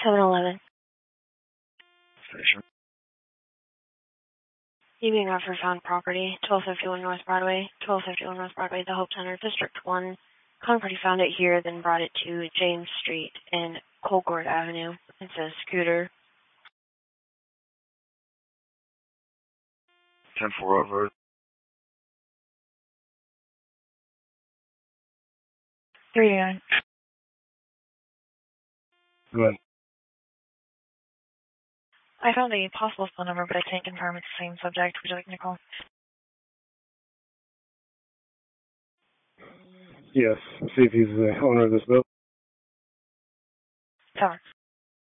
7-Eleven. Station. Being offer found property, 1251 North Broadway, 1251 North Broadway, the Hope Center, District 1. Caller party found it here, then brought it to James Street and Colcord Avenue. It's a scooter. 10-4 over. $3.99. Go ahead. I found a possible phone number, but I can't confirm it's the same subject. Would you like me to call? Yes. See if he's the owner of this boat. Tower.